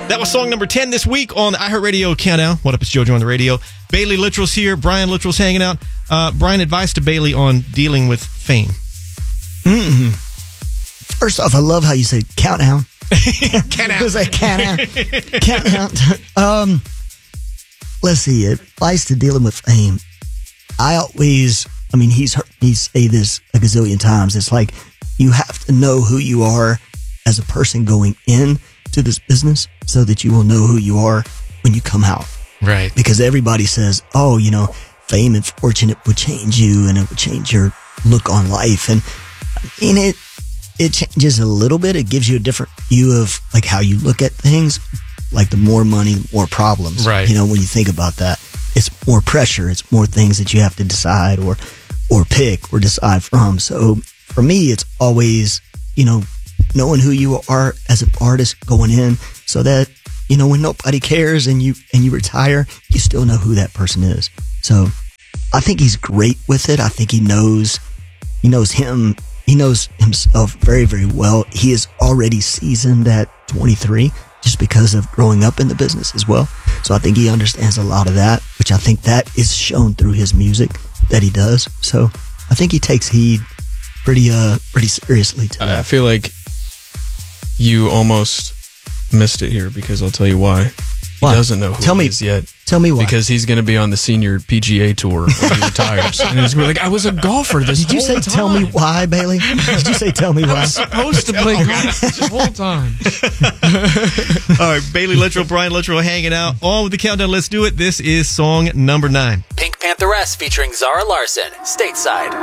That was song number 10 this week on the iHeartRadio Countdown. What up, it's JoJo on the radio. Bailey Littrell's here. Brian Littrell's hanging out. Brian, advice to Bailey on dealing with fame. First off, I love how you say countdown. Countdown. It like countdown. Let's see. Advice to dealing with fame. He's say this a gazillion times. It's like you have to know who you are as a person going in to this business so that you will know who you are when you come out. Right. Because everybody says, fame and fortune, it would change you and it would change your look on life. And it changes a little bit. It gives you a different view of like how you look at things. Like the more money, the more problems. Right. When you think about that, it's more pressure. It's more things that you have to decide or pick or decide from. So for me, it's always, knowing who you are as an artist going in so that, when nobody cares and you retire, you still know who that person is. So I think he's great with it. I think he knows himself very, very well. He is already seasoned at 23 just because of growing up in the business as well. So I think he understands a lot of that, which I think that is shown through his music that he does. So I think he takes heed pretty seriously to that. I feel like you almost missed it here because I'll tell you why. He doesn't know who he is yet. Tell me why. Because he's going to be on the senior PGA tour when he retires. And he's going to be like, I was a golfer this whole time. Did you say tell me why, Bailey? Did you say tell me why? I was supposed to play golf this whole time. All right, Bailey Littrell, Brian Littrell hanging out. On with the countdown. Let's do it. This is song number 9. Pink Pantheress featuring Zara Larsson, Stateside.